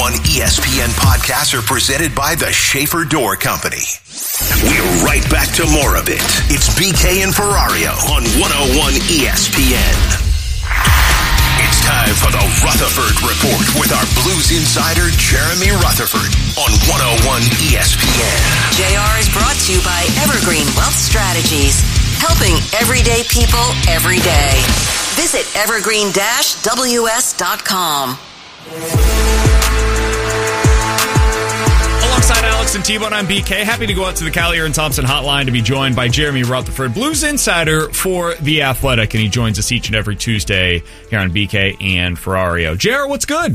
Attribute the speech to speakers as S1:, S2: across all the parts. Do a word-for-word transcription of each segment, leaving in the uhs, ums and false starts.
S1: one E S P N podcasts are presented by the Schaefer Door Company. We're right back to more of it. It's B K and Ferrario on one oh one E S P N. It's time for the Rutherford Report with our Blues insider, Jeremy Rutherford, on one oh one E S P N.
S2: J R is brought to you by Evergreen Wealth Strategies, helping everyday people every day. Visit evergreen dash w s dot com.
S3: Alongside Alex and T-Bone, I'm B K. Happy to go out to the Collier and Thompson hotline to be joined by Jeremy Rutherford, Blues insider for The Athletic, and he joins us each and every Tuesday here on B K and Ferrario. J R, what's good?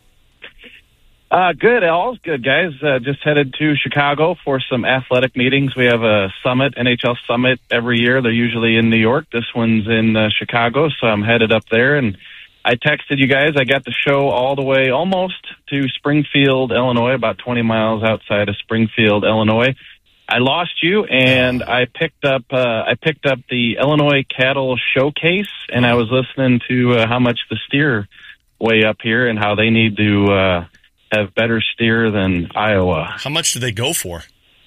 S4: Uh, good. All's good, guys. Uh, just headed to Chicago for some athletic meetings. We have a summit, N H L summit every year. They're usually in New York. This one's in uh, Chicago, so I'm headed up there. And I texted you guys. I got the show all the way almost to Springfield, Illinois, about twenty miles outside of Springfield, Illinois. I lost you, and I picked up uh, I picked up the Illinois Cattle Showcase, and I was listening to uh, how much the steer weigh up here and how they need to uh, have better steer than Iowa.
S5: How much do they go for?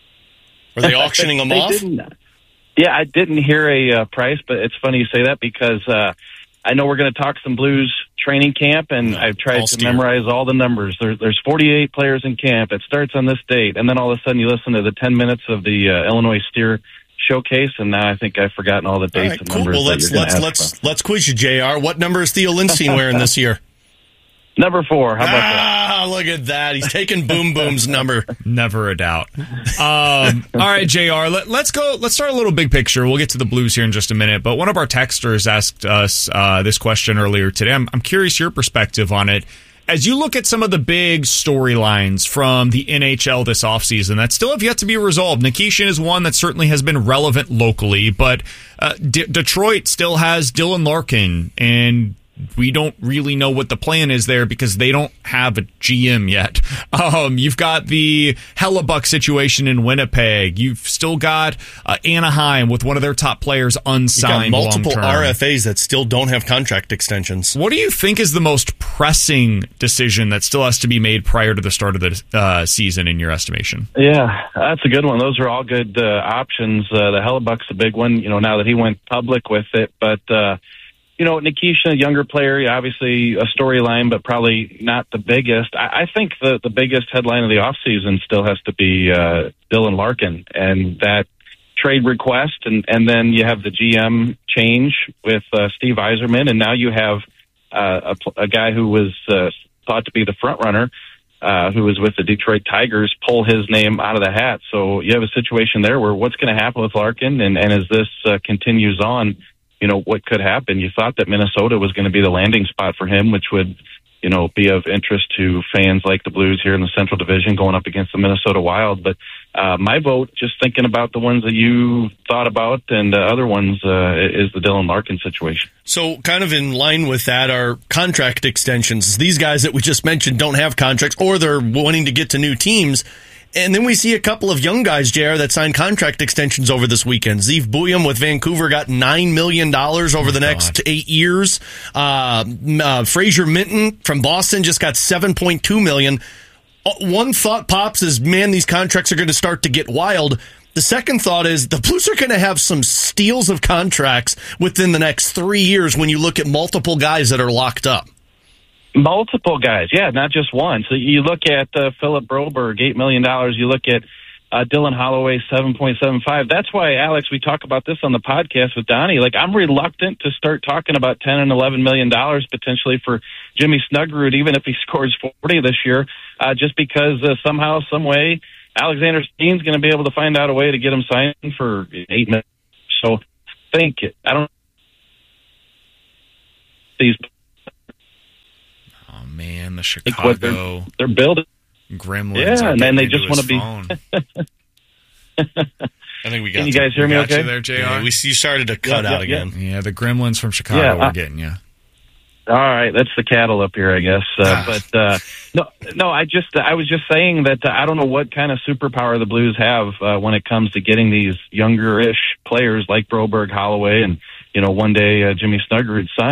S5: Are they auctioning them
S4: they
S5: off?
S4: Didn't, yeah, I didn't hear a uh, price, but it's funny you say that because uh, I know we're going to talk some Blues training camp, and no, I've tried to steer. memorize all the numbers. There, there's forty-eight players in camp. It starts on this date, and then all of a sudden you listen to the ten minutes of the uh, Illinois Steer Showcase, and now I think I've forgotten all the dates all right, and
S5: cool.
S4: numbers.
S5: Well, let's let's let's about. let's quiz you, J R. What number is Theo Lindstein wearing this year?
S4: Number four. How about
S5: ah, that? Look at that. He's taking Boom Boom's number.
S3: Never a doubt. Um, all right, J R, let, let's go. Let's start a little big picture. We'll get to the Blues here in just a minute. But one of our texters asked us uh, this question earlier today. I'm, I'm curious your perspective on it. As you look at some of the big storylines from the N H L this offseason that still have yet to be resolved, Nikishin is one that certainly has been relevant locally, but uh, D- Detroit still has Dylan Larkin, and we don't really know what the plan is there because they don't have a G M yet. Um, you've got the Hellebuck situation in Winnipeg. You've still got uh, Anaheim with one of their top players unsigned long-term.
S5: You've got multiple R F As that still don't have contract extensions.
S3: What do you think is the most pressing decision that still has to be made prior to the start of the uh, season in your estimation?
S4: Yeah, that's a good one. Those are all good uh, options. Uh, the Hellebuck's a big one, you know, now that he went public with it. But, uh, you know, Nikishin, a younger player, obviously a storyline, but probably not the biggest. I, I think the, the biggest headline of the offseason still has to be uh, Dylan Larkin and that trade request. And, and then you have the G M change with uh, Steve Yzerman. And now you have uh, a, a guy who was uh, thought to be the front runner, uh, who was with the Detroit Tigers, pull his name out of the hat. So you have a situation there where what's going to happen with Larkin? And, and as this uh, continues on, you know, what could happen? You thought that Minnesota was going to be the landing spot for him, which would, you know, be of interest to fans like the Blues here in the Central Division going up against the Minnesota Wild. But uh, my vote, just thinking about the ones that you thought about and uh, other ones, uh, is the Dylan Larkin situation.
S5: So kind of in line with that are contract extensions. These guys that we just mentioned don't have contracts or they're wanting to get to new teams. And then we see a couple of young guys, J R, that signed contract extensions over this weekend. Zeev Buium with Vancouver got nine million dollars over oh the next God. eight years. Uh, uh, Fraser Minton from Boston just got seven point two million dollars. One thought pops is, man, these contracts are going to start to get wild. The second thought is the Blues are going to have some steals of contracts within the next three years when you look at multiple guys that are locked up.
S4: Multiple guys, yeah, not just one. So you look at uh, Philip Broberg, eight million dollars. You look at uh, Dylan Holloway, seven point seven five. That's why, Alex, we talk about this on the podcast with Donnie. Like, I'm reluctant to start talking about ten and eleven million dollars potentially for Jimmy Snuggerud, even if he scores forty this year, uh, just because uh, somehow, some way, Alexander Steen's going to be able to find out a way to get him signed for eight million. So, I think I don't these.
S3: Oh man, the Chicago
S4: they're, they're building
S3: Gremlins.
S4: Yeah, and then they just want to be.
S5: I think we got.
S4: Can you guys hear me? Okay,
S3: you there, J R.
S5: Yeah, we you started to cut
S4: yeah,
S5: out
S4: yeah,
S5: again.
S3: Yeah, the Gremlins from Chicago
S4: yeah, uh,
S3: are getting you.
S4: All right, that's the cattle up here, I guess. Uh, but uh, no, no, I just I was just saying that uh, I don't know what kind of superpower the Blues have uh, when it comes to getting these younger-ish players like Broberg, Holloway, and you know one day uh, Jimmy Snuggerud signed.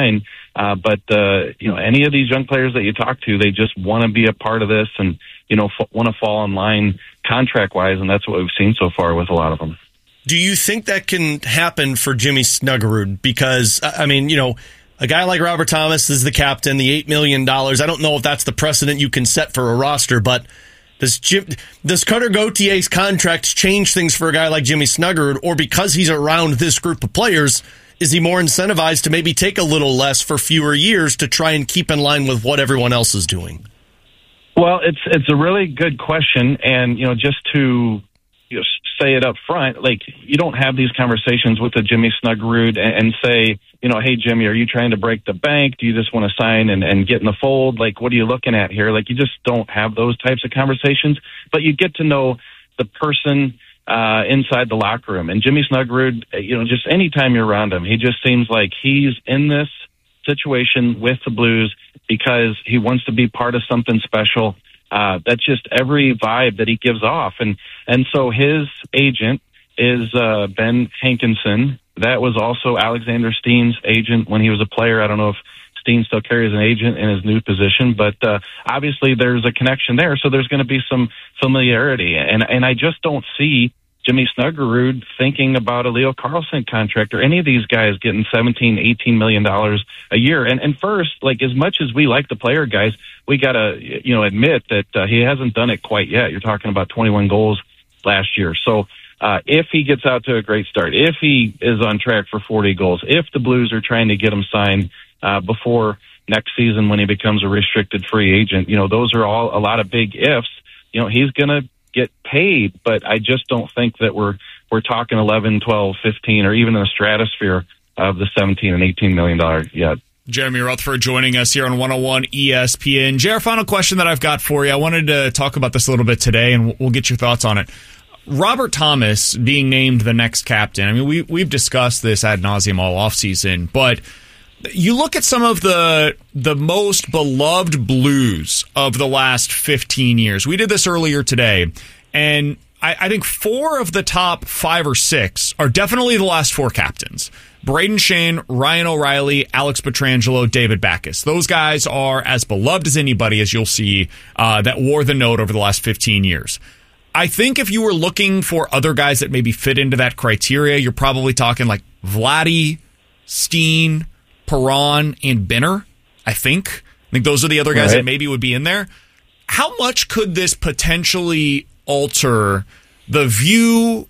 S4: Uh, but, uh, you know, any of these young players that you talk to, they just want to be a part of this and, you know, f- want to fall in line contract-wise, and that's what we've seen so far with a lot of them.
S5: Do you think that can happen for Jimmy Snuggerud? Because, I mean, you know, a guy like Robert Thomas is the captain, the eight million dollars. I don't know if that's the precedent you can set for a roster, but does Jim, does Cutter Gautier's contract change things for a guy like Jimmy Snuggerud, or because he's around this group of players, is he more incentivized to maybe take a little less for fewer years to try and keep in line with what everyone else is doing?
S4: Well, it's it's a really good question, and, you know, just to you know, say it up front, like, you don't have these conversations with the Jimmy Snuggerud and, and say, you know, hey, Jimmy, are you trying to break the bank? Do you just want to sign and, and get in the fold? Like, what are you looking at here? Like, you just don't have those types of conversations, but you get to know the person uh, inside the locker room. And Jimmy Snuggerud, you know, just anytime you're around him, he just seems like he's in this situation with the Blues because he wants to be part of something special. Uh, that's just every vibe that he gives off. And, and so his agent is uh, Ben Hankinson. That was also Alexander Steen's agent when he was a player. I don't know if Steen still carries an agent in his new position, but uh, obviously there's a connection there. So there's going to be some familiarity. And, and I just don't see Jimmy Snuggerud thinking about a Leo Carlsson contract or any of these guys getting seventeen, eighteen million dollars a year. And, and first, like, as much as we like the player guys, we got to, you know, admit that uh, he hasn't done it quite yet. You're talking about twenty-one goals last year. So uh, if he gets out to a great start, if he is on track for forty goals, if the Blues are trying to get him signed uh, before next season when he becomes a restricted free agent, you know, those are all a lot of big ifs. You know, he's going to get paid, but I just don't think that we're we're talking eleven, twelve, fifteen, or even in the stratosphere of the seventeen and eighteen million dollars yet.
S3: Jeremy Rutherford joining us here on one oh one E S P N. J R, final question that I've got for you. I wanted to talk about this a little bit today, and we'll get your thoughts on it. Robert Thomas being named the next captain. I mean, we, we've discussed this ad nauseum all offseason, but you look at some of the the most beloved Blues of the last fifteen years. We did this earlier today, and I, I think four of the top five or six are definitely the last four captains. Braden Shane, Ryan O'Reilly, Alex Pietrangelo, David Backes. Those guys are as beloved as anybody, as you'll see, uh, that wore the note over the last fifteen years. I think if you were looking for other guys that maybe fit into that criteria, you're probably talking like Vladdy, Steen, Perron, and Benner, I think. I think those are the other guys right that maybe would be in there. How much could this potentially alter the view,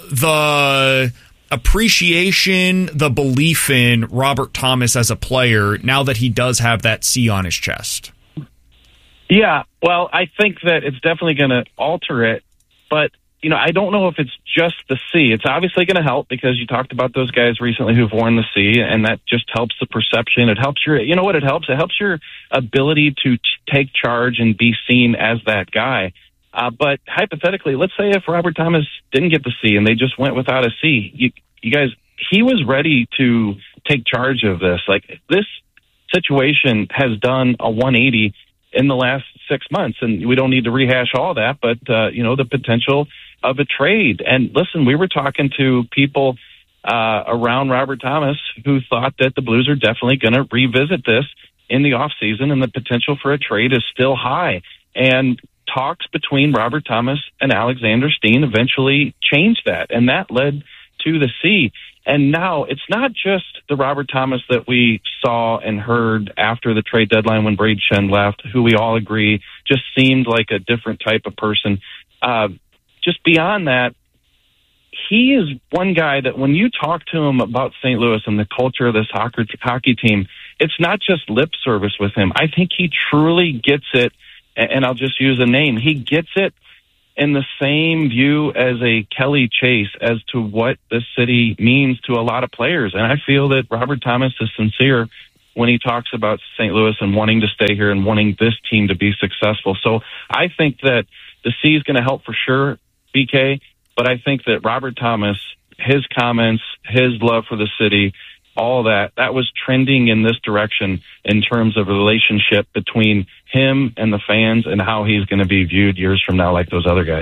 S3: the appreciation, the belief in Robert Thomas as a player now that he does have that C on his chest?
S4: Yeah, well, I think that it's definitely going to alter it, but you know, I don't know if it's just the C. It's obviously going to help because you talked about those guys recently who've worn the C, and that just helps the perception. It helps your, you know what it helps? It helps your ability to t- take charge and be seen as that guy. Uh, but hypothetically, let's say if Robert Thomas didn't get the C and they just went without a C, you, you guys, he was ready to take charge of this. Like, this situation has done a one eighty in the last six months, and we don't need to rehash all that, but, uh, you know, the potential of a trade. And listen, we were talking to people uh, around Robert Thomas who thought that the Blues are definitely going to revisit this in the offseason, and the potential for a trade is still high. And talks between Robert Thomas and Alexander Steen eventually changed that, and that led to the C. And now it's not just the Robert Thomas that we saw and heard after the trade deadline when Brady Shen left, who we all agree just seemed like a different type of person. Uh, just beyond that, he is one guy that when you talk to him about Saint Louis and the culture of this hockey, hockey team, it's not just lip service with him. I think he truly gets it, and I'll just use a name. He gets it in the same view as a Kelly Chase as to what this city means to a lot of players. And I feel that Robert Thomas is sincere when he talks about Saint Louis and wanting to stay here and wanting this team to be successful. So I think that the C is going to help for sure, B K, but I think that Robert Thomas, his comments, his love for the city, all that, that was trending in this direction in terms of a relationship between him and the fans and how he's going to be viewed years from now like those other guys.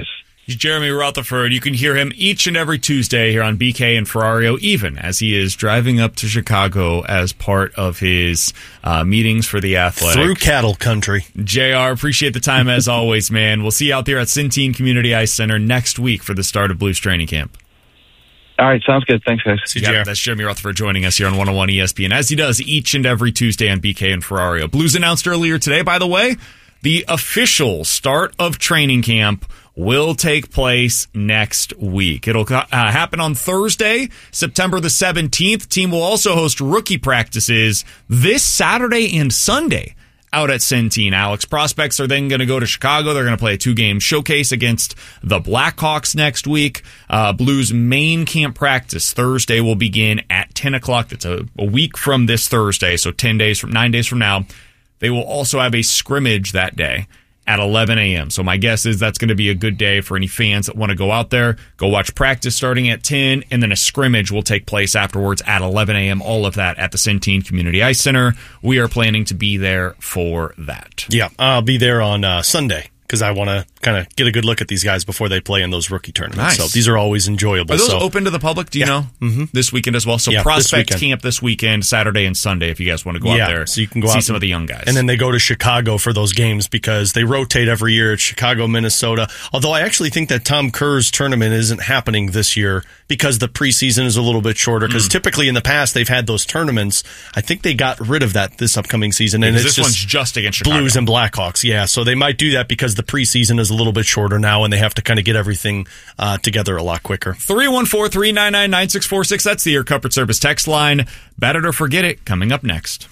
S3: He's Jeremy Rutherford. You can hear him each and every Tuesday here on B K and Ferrario, even as he is driving up to Chicago as part of his uh, meetings for the Athletic.
S5: Through cattle country.
S3: J R, appreciate the time as always, man. We'll see you out there at Centene Community Ice Center next week for the start of Blues training camp.
S4: All right, sounds good. Thanks, guys.
S3: See you. Yeah, that's Jeremy Rutherford joining us here on one oh one E S P N, as he does each and every Tuesday on B K and Ferrario. Blues announced earlier today, by the way, the official start of training camp will take place next week. It'll uh, happen on Thursday, September the seventeenth. Team will also host rookie practices this Saturday and Sunday out at Centene. Alex, prospects are then going to go to Chicago. They're going to play a two-game showcase against the Blackhawks next week. Uh, Blues main camp practice Thursday will begin at ten o'clock. That's a, a week from this Thursday, so ten days from nine days from now. They will also have a scrimmage that day at eleven a.m. So my guess is that's going to be a good day for any fans that want to go out there, go watch practice starting at ten, and then a scrimmage will take place afterwards at eleven a.m. All of that at the Centene Community Ice Center. We are planning to be there for that.
S5: Yeah, I'll be there on uh, Sunday because I want to kind of get a good look at these guys before they play in those rookie tournaments.
S3: Nice.
S5: So these are always enjoyable.
S3: Are those
S5: so.
S3: open to the public? Do you
S5: Yeah.
S3: know?
S5: Mm-hmm.
S3: This weekend as well. So
S5: Yeah,
S3: prospect
S5: this
S3: camp this weekend, Saturday and Sunday, if you guys want to go
S5: yeah,
S3: out there.
S5: so you can go
S3: see
S5: out
S3: some of the young guys.
S5: And then they go to Chicago for those games because they rotate every year. It's Chicago, Minnesota. Although I actually think that Tom Kerr's tournament isn't happening this year because the preseason is a little bit shorter. Because
S3: Mm.
S5: typically in the past they've had those tournaments. I think they got rid of that this upcoming season. And
S3: Because
S5: it's
S3: this
S5: just
S3: one's just against Chicago.
S5: Blues and Blackhawks. Yeah, so they might do that because the preseason is a little bit shorter now and they have to kind of get everything uh, together a lot quicker.
S3: three one four, three nine nine, nine six four six. That's the Air Comfort Service text line. Bet it or forget it. Coming up next.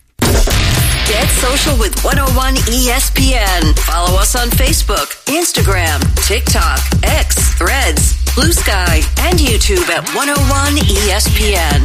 S2: Get social with one oh one E S P N. Follow us on Facebook, Instagram, TikTok, X, Threads, Blue Sky, and YouTube at one oh one E S P N.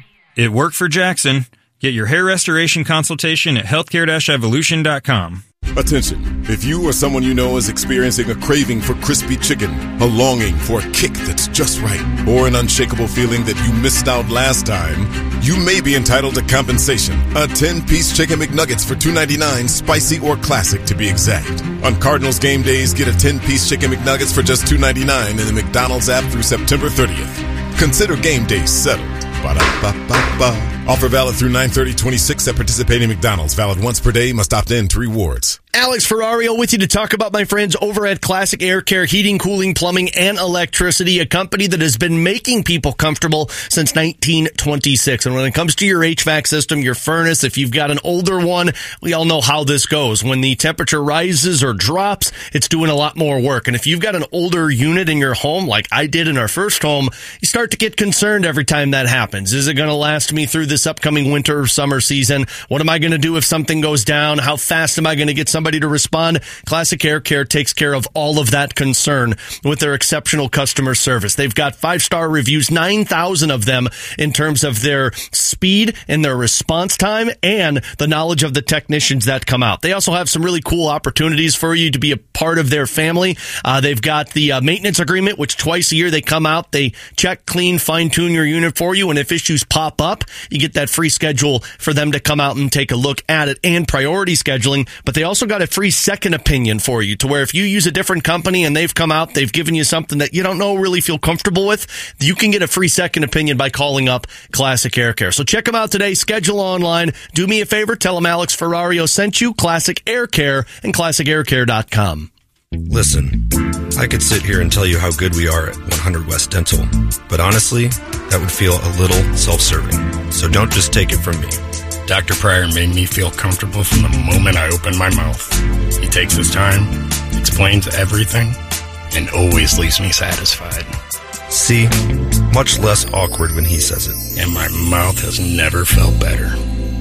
S6: It worked for Jackson. Get your hair restoration consultation at healthcare dash evolution dot com.
S7: Attention. If you or someone you know is experiencing a craving for crispy chicken, a longing for a kick that's just right, or an unshakable feeling that you missed out last time, you may be entitled to compensation. A ten-piece Chicken McNuggets for two ninety-nine, spicy or classic to be exact. On Cardinals game days, get a ten-piece Chicken McNuggets for just two ninety-nine in the McDonald's app through September thirtieth. Consider game days settled. Ba-da-ba-ba-ba. Offer valid through nine thirty twenty-six at participating McDonald's. Valid once per day. Must opt in to rewards.
S5: Alex Ferrario with you to talk about my friends over at Classic Air Care Heating, Cooling, Plumbing, and Electricity, a company that has been making people comfortable since nineteen twenty-six. And when it comes to your H V A C system, your furnace, if you've got an older one, we all know how this goes. When the temperature rises or drops, it's doing a lot more work. And if you've got an older unit in your home, like I did in our first home, you start to get concerned every time that happens. Is it going to last me through this upcoming winter or summer season? What am I going to do if something goes down? How fast am I going to get somebody to respond? Classic Air Care takes care of all of that concern with their exceptional customer service. They've got five-star reviews, nine thousand of them, in terms of their speed and their response time and the knowledge of the technicians that come out. They also have some really cool opportunities for you to be a part of their family. Uh, they've got the uh, maintenance agreement, which twice a year they come out, they check, clean, fine-tune your unit for you, and if issues pop up, you get that free schedule for them to come out and take a look at it, and priority scheduling. But they also got a free second opinion for you, to where if you use a different company and they've come out, they've given you something that you don't know really feel comfortable with, you can get a free second opinion by calling up Classic Air Care. So check them out today, schedule online. Do me a favor, tell them Alex Ferrario sent you, Classic Air Care, and classic air care dot com.
S8: Listen, I could sit here and tell you how good we are at one hundred West Dental, but honestly, that would feel a little self-serving. So don't just take it from me.
S9: Doctor Pryor made me feel comfortable from the moment I opened my mouth. He takes his time, explains everything, and always leaves me satisfied.
S8: See? Much less awkward when he says it.
S9: And my mouth has never felt better.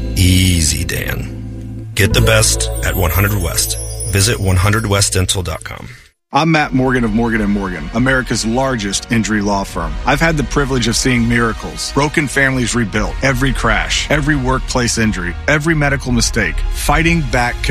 S8: Easy, Dan. Get the best at one hundred West. Visit one hundred west dental dot com.
S10: I'm Matt Morgan of Morgan and Morgan, America's largest injury law firm. I've had the privilege of seeing miracles, broken families rebuilt, every crash, every workplace injury, every medical mistake, fighting back